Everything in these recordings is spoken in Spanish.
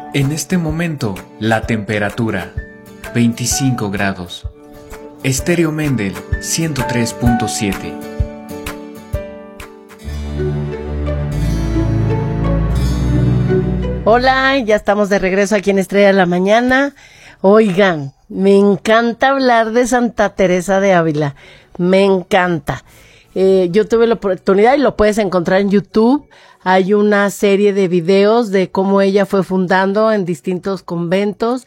En este momento, la temperatura, 25 grados. Estéreo Mendel, 103.7. Hola, ya estamos de regreso aquí en Estrella de la Mañana. Oigan, me encanta hablar de Santa Teresa de Ávila. Me encanta. Yo tuve la oportunidad y lo puedes encontrar en YouTube. Hay una serie de videos de cómo ella fue fundando en distintos conventos.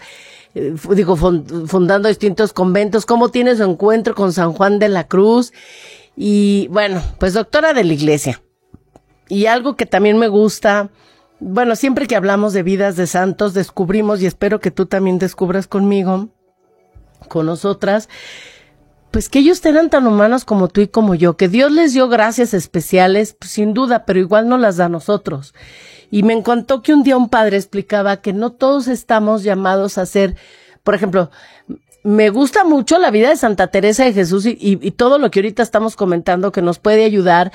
Fundando distintos conventos, cómo tiene su encuentro con San Juan de la Cruz. Y bueno, pues doctora de la Iglesia. Y algo que también me gusta, bueno, siempre que hablamos de vidas de santos, descubrimos, y espero que tú también descubras conmigo, con nosotras, pues que ellos eran tan humanos como tú y como yo, que Dios les dio gracias especiales, pues, sin duda, pero igual no las da a nosotros. Y me encantó que un día un padre explicaba que no todos estamos llamados a ser, por ejemplo, me gusta mucho la vida de Santa Teresa de Jesús y todo lo que ahorita estamos comentando que nos puede ayudar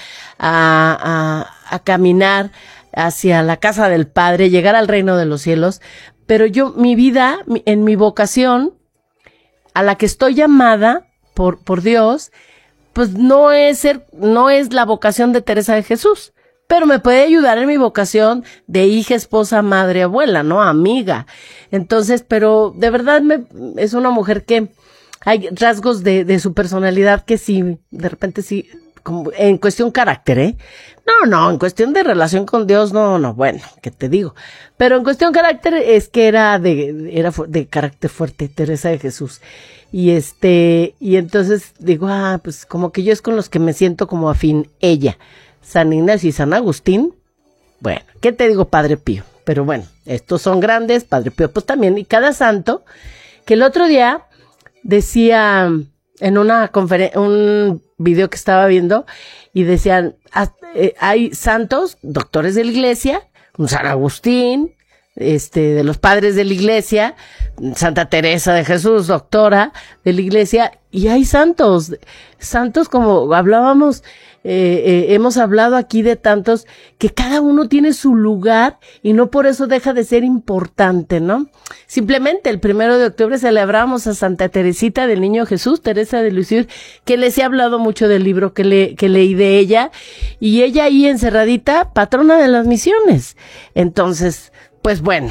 a caminar hacia la casa del Padre, llegar al reino de los cielos. Pero yo, mi vida, en mi vocación, a la que estoy llamada por Dios, pues no es la vocación de Teresa de Jesús, pero me puede ayudar en mi vocación de hija, esposa, madre, abuela, ¿no? Amiga. Entonces, pero de verdad es una mujer que hay rasgos de su personalidad que sí, de repente sí, como en cuestión carácter, ¿eh? No, en cuestión de relación con Dios, no, bueno, ¿qué te digo? Pero en cuestión carácter es que era de carácter fuerte, Teresa de Jesús. Y entonces digo, pues como que yo es con los que me siento como afín ella. San Ignacio y San Agustín, bueno, ¿qué te digo, Padre Pío? Pero bueno, estos son grandes, Padre Pío pues también, y cada santo, que el otro día decía en una un video que estaba viendo, y decían, hay santos, doctores de la Iglesia, un San Agustín, de los padres de la Iglesia, Santa Teresa de Jesús, doctora de la Iglesia, y hay santos como hablábamos, hemos hablado aquí de tantos, que cada uno tiene su lugar y no por eso deja de ser importante, ¿no? Simplemente el 1 de octubre celebramos a Santa Teresita del Niño Jesús, Teresa de Lisieux, que les he hablado mucho del libro que leí de ella, y ella ahí encerradita, patrona de las misiones. Entonces, pues bueno,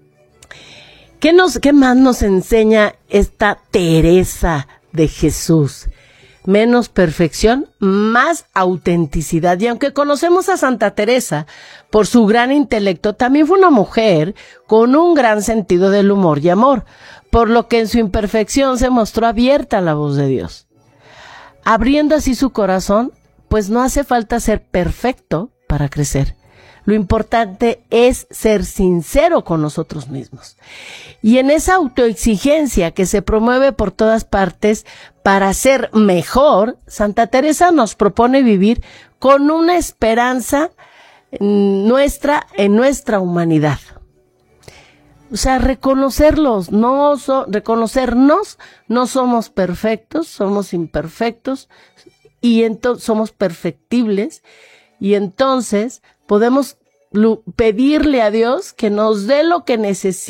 ¿qué más nos enseña esta Teresa de Jesús? Menos perfección, más autenticidad. Y aunque conocemos a Santa Teresa por su gran intelecto, también fue una mujer con un gran sentido del humor y amor, por lo que en su imperfección se mostró abierta a la voz de Dios. Abriendo así su corazón, pues no hace falta ser perfecto para crecer. Lo importante es ser sincero con nosotros mismos. Y en esa autoexigencia que se promueve por todas partes para ser mejor, Santa Teresa nos propone vivir con una esperanza nuestra en nuestra humanidad. O sea, reconocernos, no somos perfectos, somos imperfectos y entonces somos perfectibles, y entonces podemos pedirle a Dios que nos dé lo que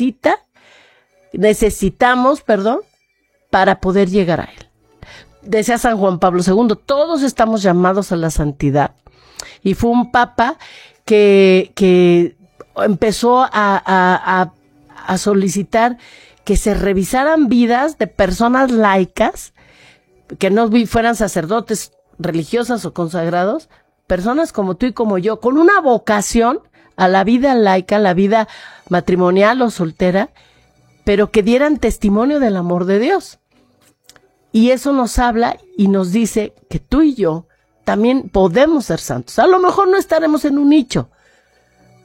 necesitamos, para poder llegar a Él. Decía San Juan Pablo II, todos estamos llamados a la santidad. Y fue un papa que empezó a solicitar que se revisaran vidas de personas laicas, que no fueran sacerdotes, religiosas o consagrados, personas como tú y como yo, con una vocación a la vida laica, a la vida matrimonial o soltera, pero que dieran testimonio del amor de Dios. Y eso nos habla y nos dice que tú y yo también podemos ser santos. A lo mejor no estaremos en un nicho,